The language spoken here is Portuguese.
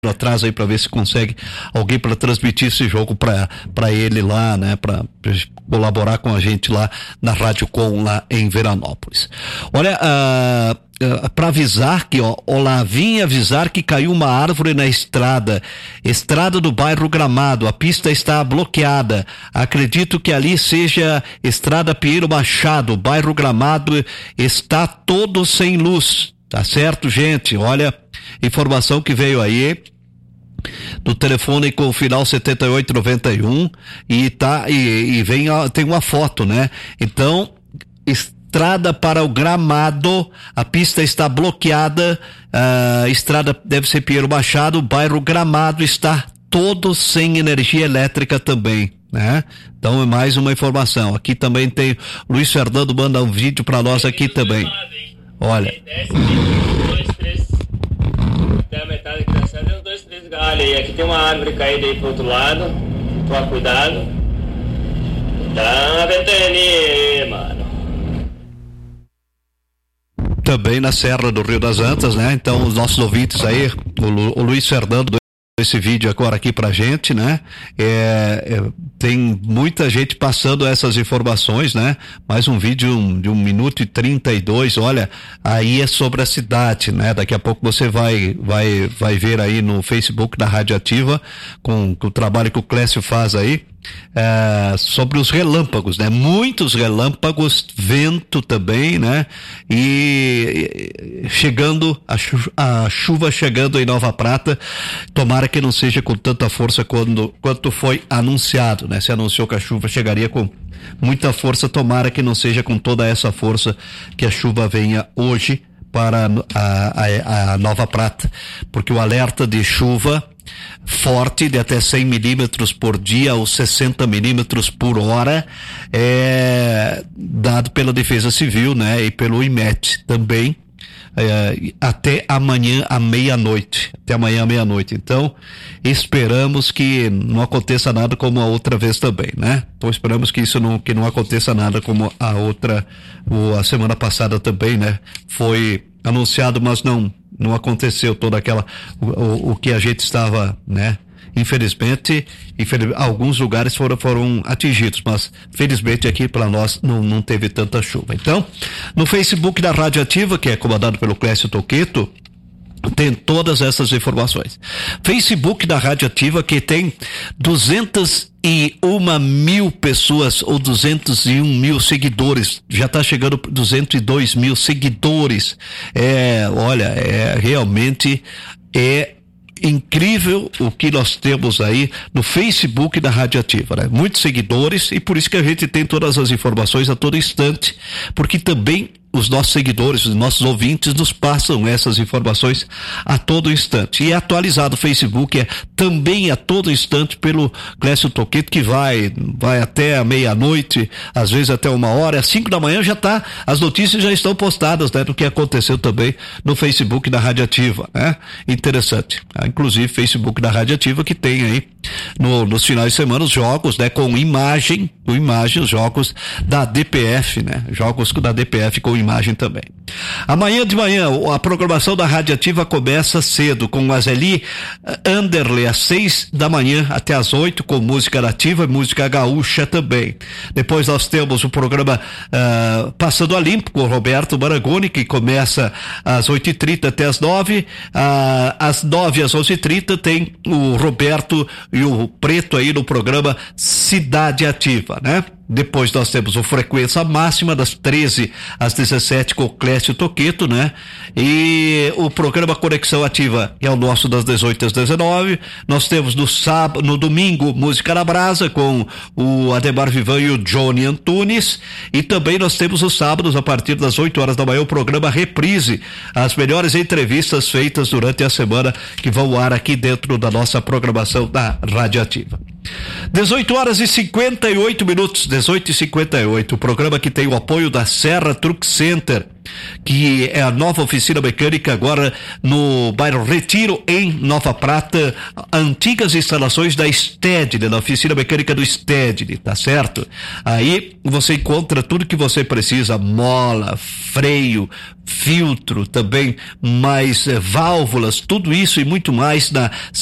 atrás aí para ver se consegue alguém para transmitir esse jogo para ele lá, né, para colaborar com a gente lá na Rádio Com lá em Veranópolis. Olha, para avisar que, vim avisar que caiu uma árvore na estrada do bairro Gramado, a pista está bloqueada, acredito que ali seja estrada Pinheiro Machado, bairro Gramado está todo sem luz, tá certo, gente? Olha, informação que veio aí do telefone com o final 7891 e tem uma foto, né? Então, estrada para o Gramado, a pista está bloqueada, a estrada deve ser Pinheiro Machado, o bairro Gramado está todo sem energia elétrica também, né? Então é mais uma informação. Aqui também tem Luiz Fernando, manda um vídeo para nós aqui também. Olha. Até a metade aqui da serra tem uns 2, 3 galhos aí. Aqui tem uma árvore caída aí pro outro lado. Toma cuidado. Tá uma ventania aí, mano. Também na Serra do Rio das Antas, né? Então os nossos ouvintes aí, o Luiz Fernando esse vídeo agora aqui pra gente, né? Tem muita gente passando essas informações, né? Mais um vídeo de 1 minuto e 32, olha, aí é sobre a cidade, né? Daqui a pouco você vai ver aí no Facebook da Rádio Ativa, com o trabalho que o Clécio faz aí, sobre os relâmpagos, né? Muitos relâmpagos, vento também, né? E chegando, a chuva chegando em Nova Prata, tomara que não seja com tanta força quanto foi anunciado, né? Se anunciou que a chuva chegaria com muita força, tomara que não seja com toda essa força que a chuva venha hoje para a Nova Prata, porque o alerta de chuva forte de até 100 milímetros por dia ou 60 milímetros por hora é dado pela Defesa Civil, né? E pelo IMET também, até amanhã à meia-noite. Então, esperamos que não aconteça nada como a outra vez também, né? Então, esperamos que que não aconteça nada como a semana passada também, né? Foi anunciado, mas não aconteceu toda aquela, o que a gente estava, né? Infelizmente, alguns lugares foram atingidos, mas felizmente aqui para nós não teve tanta chuva. Então, no Facebook da Rádio Ativa, que é comandado pelo Clécio Toqueto, tem todas essas informações. Facebook da Rádio Ativa, que tem 201 mil pessoas ou 201 mil seguidores, já está chegando 202 mil seguidores. Olha, realmente é incrível o que nós temos aí no Facebook da Rádio Ativa, né? Muitos seguidores, e por isso que a gente tem todas as informações a todo instante, porque também os nossos seguidores, os nossos ouvintes nos passam essas informações a todo instante. E é atualizado o Facebook também a todo instante pelo Clécio Toqueto, que vai até a meia-noite, às vezes até 1h, às 5 da manhã as notícias já estão postadas, né, do que aconteceu também no Facebook da Rádio Ativa, né? Interessante. Inclusive Facebook da Rádio Ativa, que tem aí nos finais de semana os jogos, né, com imagem, os jogos da DPF, né? Jogos da DPF com imagem também. Amanhã de manhã, a programação da Rádio Ativa começa cedo, com o Azeli Anderle, às 6 da manhã até às 8, com música nativa e música gaúcha também. Depois nós temos o programa Passando a Limpo, com o Roberto Marangoni, que começa às 8h30 até às 9. Às 9 às 11h30 tem o Roberto e o Preto aí no programa Cidade Ativa, né? Depois nós temos o Frequência Máxima, das 13 às 17, com o Clécio Toqueto, né? E o programa Conexão Ativa é o nosso, das 18 às 19. Nós temos no domingo, Música na Brasa, com o Ademar Vivan e o Johnny Antunes. E também nós temos os sábados, a partir das 8 horas da manhã, o programa Reprise, as melhores entrevistas feitas durante a semana, que vão ao ar aqui dentro da nossa programação da Rádio Ativa. 18 horas e 58 minutos, 18h58. O programa que tem o apoio da Serra Truck Center, que é a nova oficina mecânica agora no bairro Retiro, em Nova Prata. Antigas instalações da Stedley, na oficina mecânica do Stedley, tá certo? Aí você encontra tudo que você precisa: mola, freio, filtro, também mais válvulas, tudo isso e muito mais na